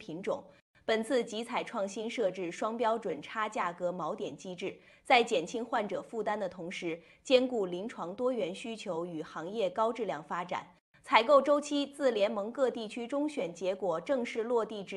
品种。本次集采创新设置双标准差价格锚点机制，在减轻患者负担的同时，兼顾临床多元需求与行业高质量发展。采购周期自联盟各地区中选结果正式落地至